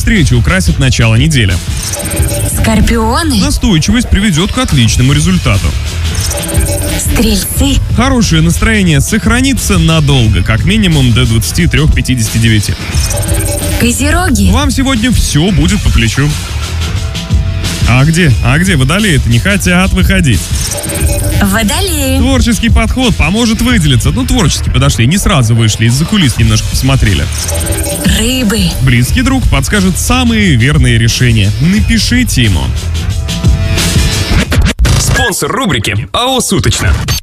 Встреча украсит начало недели. Скорпионы, Настойчивость приведет к отличному результату. стрельцы, Хорошее настроение сохранится надолго, как минимум до 23:59. козероги, Вам сегодня все будет по плечу. А где водолеи-то не хотят выходить? водолеи, Творческий подход поможет выделиться. Творчески подошли, не сразу вышли, из-за кулис немножко посмотрели. рыбы. Близкий друг подскажет самые верные решения. Напишите ему. Спонсор рубрики АО «Суточно».